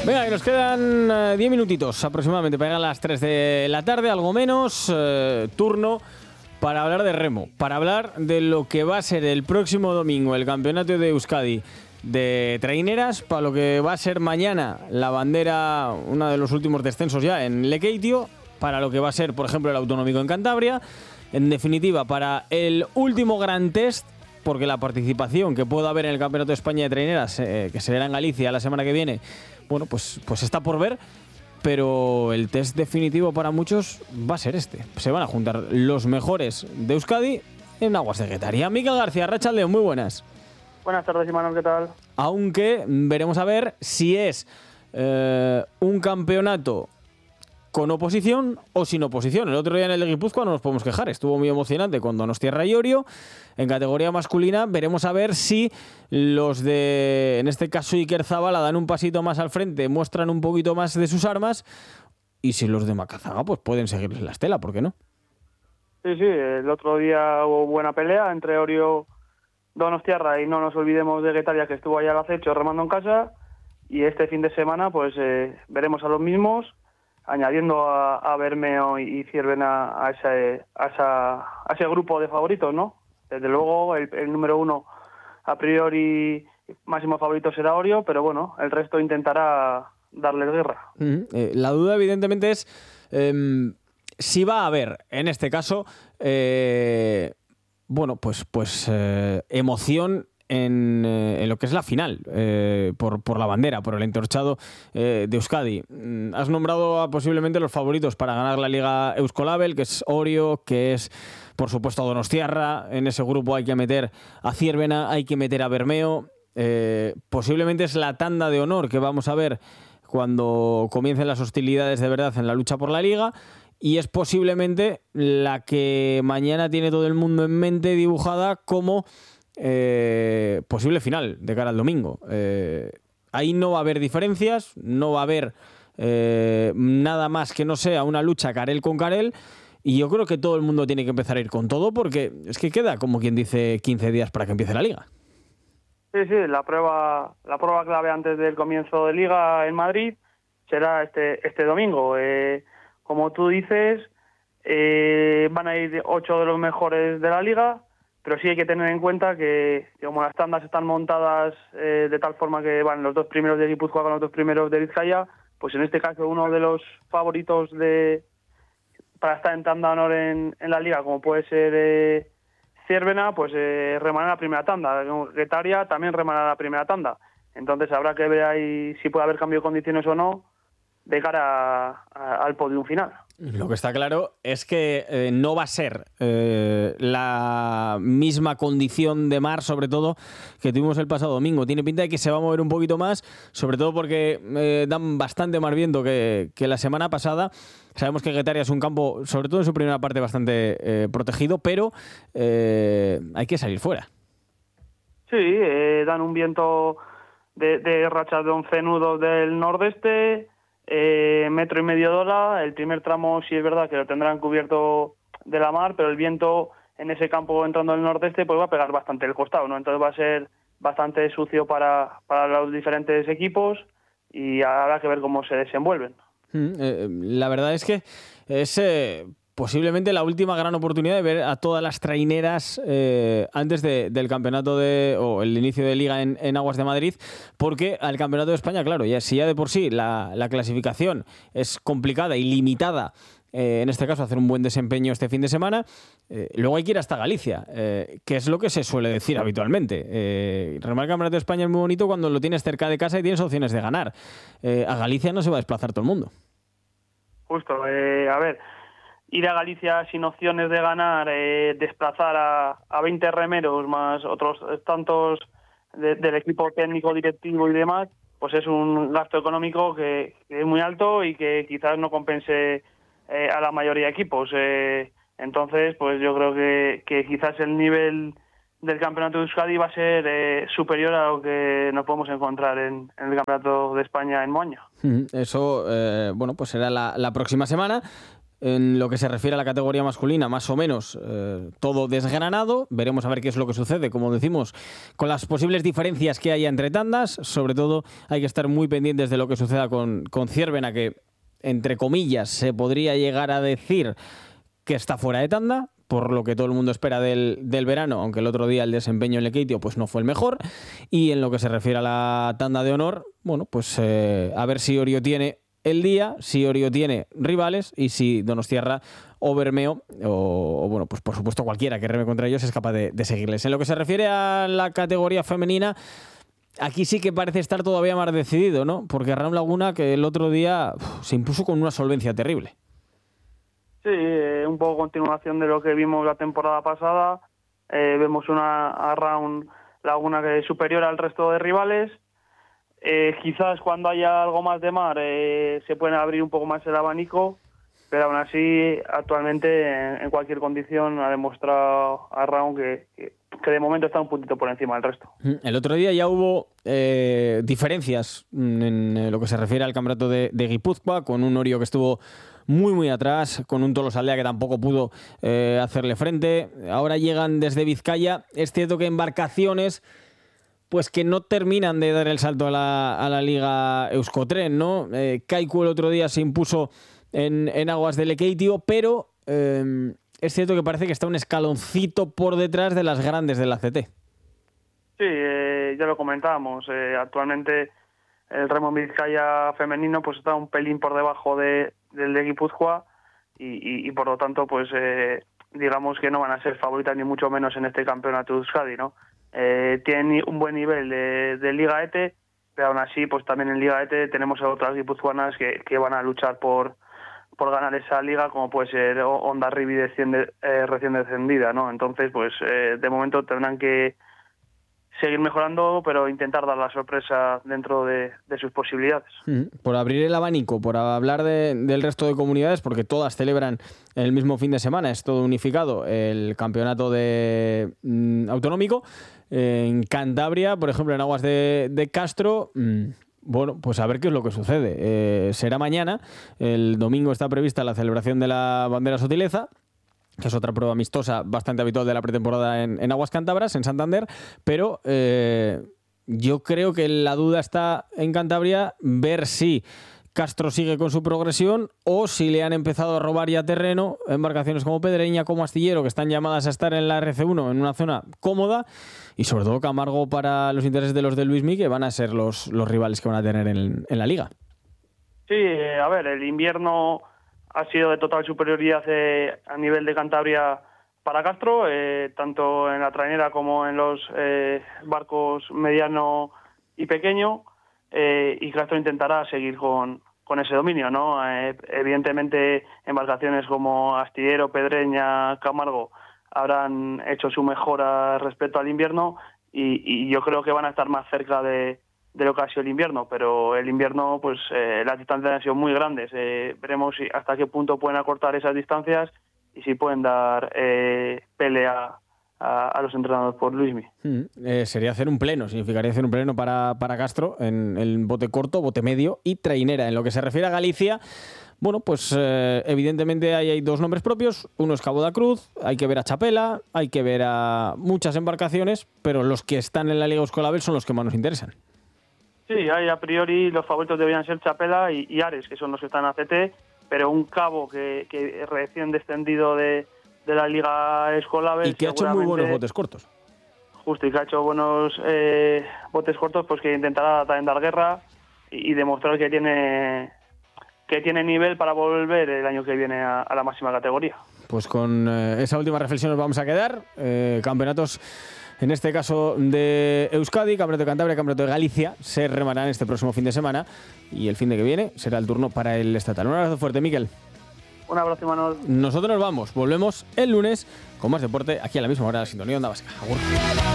Venga, que nos quedan 10 minutitos aproximadamente para llegar a las 3 de la tarde, algo menos. Turno para hablar de remo, para hablar de lo que va a ser el próximo domingo el campeonato de Euskadi de traineras, para lo que va a ser mañana la bandera, uno de los últimos descensos ya en Lekeitio, para lo que va a ser, por ejemplo, el autonómico en Cantabria. En definitiva, para el último gran test, porque la participación que pueda haber en el Campeonato de España de Traineras, que será en Galicia la semana que viene, bueno, pues está por ver, pero el test definitivo para muchos va a ser este. Se van a juntar los mejores de Euskadi en aguas de Getaria. Miguel García, Arratsaldeon, muy buenas. Buenas tardes, Imanol, ¿qué tal? Aunque veremos a ver si es un campeonato con oposición o sin oposición. El otro día en el de Guipúzcoa no nos podemos quejar, estuvo muy emocionante con Donostiarra y Orio. En categoría masculina veremos a ver si los de, en este caso, Iker Zabala dan un pasito más al frente, muestran un poquito más de sus armas, y si los de Macazaga pues pueden seguirles la estela, ¿por qué no? Sí, el otro día hubo buena pelea entre Orio, Donostiarra y no nos olvidemos de Getaria, que estuvo ahí al acecho remando en casa, y este fin de semana pues veremos a los mismos, añadiendo a Bermeo y Ciervena a ese grupo de favoritos, ¿no? Desde luego el número uno a priori máximo favorito será Orio, pero bueno, el resto intentará darles guerra. La duda evidentemente es si va a haber en este caso emoción en lo que es la final, por la bandera, por el entorchado de Euskadi. Has nombrado posiblemente los favoritos para ganar la Liga Euskolabel, que es Orio, que es por supuesto Donostiarra. En ese grupo hay que meter a Ciervena, hay que meter a Bermeo. Posiblemente es la tanda de honor que vamos a ver cuando comiencen las hostilidades de verdad en la lucha por la Liga. Y es posiblemente la que mañana tiene todo el mundo en mente dibujada como posible final de cara al domingo. Ahí no va a haber diferencias, no va a haber nada más que no sea una lucha Carel con Carel, y yo creo que todo el mundo tiene que empezar a ir con todo, porque es que queda, como quien dice, 15 días para que empiece la Liga. Sí, la prueba clave antes del comienzo de Liga en Madrid será este domingo. Como tú dices, van a ir 8 de los mejores de la Liga, pero sí hay que tener en cuenta que como las tandas están montadas de tal forma que van los dos primeros de Guipúzcoa con los dos primeros de Vizcaya, pues en este caso uno de los favoritos para estar en tanda de honor en la Liga, como puede ser Ciervena, pues remanará la primera tanda. Getaria también remanará la primera tanda. Entonces habrá que ver ahí si puede haber cambio de condiciones o no de cara al podium final. Lo que está claro es que no va a ser la misma condición de mar, sobre todo, que tuvimos el pasado domingo. Tiene pinta de que se va a mover un poquito más, sobre todo porque dan bastante más viento que la semana pasada. Sabemos que Getaria es un campo, sobre todo en su primera parte, bastante protegido, pero hay que salir fuera. Sí, dan un viento de rachas de 11 nudos del nordeste, 1,5 metros de ola. El primer tramo sí es verdad que lo tendrán cubierto de la mar, pero el viento en ese campo entrando del nordeste pues va a pegar bastante el costado, ¿no? Entonces va a ser bastante sucio para los diferentes equipos, y habrá que ver cómo se desenvuelven. La verdad es que es posiblemente la última gran oportunidad de ver a todas las traineras antes del campeonato o el inicio de Liga en Aguas de Madrid, porque al campeonato de España, claro, si ya de por sí la clasificación es complicada y limitada, en este caso hacer un buen desempeño este fin de semana, luego hay que ir hasta Galicia, que es lo que se suele decir habitualmente. Remar el campeonato de España es muy bonito cuando lo tienes cerca de casa y tienes opciones de ganar. A Galicia no se va a desplazar todo el mundo. Justo, a ver, ir a Galicia sin opciones de ganar, desplazar a 20 remeros más otros tantos del equipo técnico, directivo y demás, pues es un gasto económico que es muy alto y que quizás no compense a la mayoría de equipos. Entonces, pues yo creo que quizás el nivel del campeonato de Euskadi va a ser superior a lo que nos podemos encontrar en el campeonato de España en Moaña. Eso, pues será la próxima semana. En lo que se refiere a la categoría masculina, más o menos todo desgranado. Veremos a ver qué es lo que sucede, como decimos, con las posibles diferencias que haya entre tandas. Sobre todo hay que estar muy pendientes de lo que suceda con Ziervena, que, entre comillas, se podría llegar a decir que está fuera de tanda, por lo que todo el mundo espera del verano, aunque el otro día el desempeño en Lekeitio pues no fue el mejor. Y en lo que se refiere a la tanda de honor, bueno, pues a ver si Orio tiene el día, si Orio tiene rivales y si Donostiarra o Bermeo o bueno, pues por supuesto cualquiera que reme contra ellos es capaz de seguirles. En lo que se refiere a la categoría femenina, aquí sí que parece estar todavía más decidido, ¿no? Porque Raúl Laguna, que el otro día se impuso con una solvencia terrible. Sí, un poco continuación de lo que vimos la temporada pasada. Vemos a Raúl Laguna que es superior al resto de rivales. Quizás cuando haya algo más de mar se puede abrir un poco más el abanico, pero aún así actualmente en cualquier condición ha demostrado a Raúl que de momento está un puntito por encima del resto. El otro día ya hubo diferencias en lo que se refiere al campeonato de Guipúzcoa, con un Orio que estuvo muy atrás, con un Tolosaldea que tampoco pudo hacerle frente. Ahora llegan desde Vizcaya. Es cierto que embarcaciones pues que no terminan de dar el salto a la Liga Euskotren, ¿no? Kaiku el otro día se impuso en aguas de Lekeitio, pero es cierto que parece que está un escaloncito por detrás de las grandes del ACT. Sí, ya lo comentábamos. Actualmente el remo en Vizcaya femenino pues está un pelín por debajo del de Guipúzcoa y por lo tanto pues digamos que no van a ser favoritas ni mucho menos en este campeonato de Euskadi, ¿no? Tienen un buen nivel de Liga ETE, pero aún así pues también en Liga ETE tenemos a otras guipuzcoanas que van a luchar por ganar esa liga, como puede ser Hondarribia recién descendida, ¿no? Entonces pues de momento tendrán que seguir mejorando, pero intentar dar la sorpresa dentro de sus posibilidades. Por abrir el abanico, por hablar del resto de comunidades, porque todas celebran el mismo fin de semana, es todo unificado, el campeonato autonómico. En Cantabria, por ejemplo, en aguas de Castro, bueno, pues a ver qué es lo que sucede. Será mañana, el domingo está prevista la celebración de la bandera sotileza, que es otra prueba amistosa bastante habitual de la pretemporada en aguas cántabras, en Santander, pero yo creo que la duda está en Cantabria, ver si Castro sigue con su progresión o si le han empezado a robar ya terreno embarcaciones como Pedreña, como Astillero, que están llamadas a estar en la RC1 en una zona cómoda, y sobre todo Camargo para los intereses de los de Luismi, que van a ser los rivales que van a tener en la liga. Sí, a ver, el invierno ha sido de total superioridad a nivel de Cantabria para Castro, tanto en la trainera como en los barcos mediano y pequeño, y Castro intentará seguir con ese dominio, ¿no? Evidentemente embarcaciones como Astillero, Pedreña, Camargo habrán hecho su mejora respecto al invierno y yo creo que van a estar más cerca de lo que ha sido el invierno, pero el invierno pues las distancias han sido muy grandes. Veremos hasta qué punto pueden acortar esas distancias y si pueden dar pelea a los entrenados por Luismi. Sería hacer un pleno, significaría hacer un pleno para Castro en el bote corto, bote medio y trainera. En lo que se refiere a Galicia, bueno, pues evidentemente hay dos nombres propios. Uno es Cabo da Cruz, hay que ver a Chapela, hay que ver a muchas embarcaciones, pero los que están en la Liga Euskolabel son los que más nos interesan. Sí, hay a priori los favoritos deberían ser Chapela y Ares, que son los que están en ACT, pero un Cabo que recién descendido de la Liga Euskolabel y que ha hecho muy buenos botes cortos. Justo, y que ha hecho buenos botes cortos, pues que intentará también dar guerra y demostrar que tiene nivel para volver el año que viene a la máxima categoría. Pues con esa última reflexión nos vamos a quedar. Campeonatos, en este caso de Euskadi, Campeonato de Cantabria, Campeonato de Galicia, se remarán este próximo fin de semana y el fin de que viene será el turno para el estatal. Un abrazo fuerte, Miquel. Un abrazo, Manuel. Nosotros nos vamos, volvemos el lunes con más deporte aquí a la misma hora de la sintonía de Onda Vasca. Agur.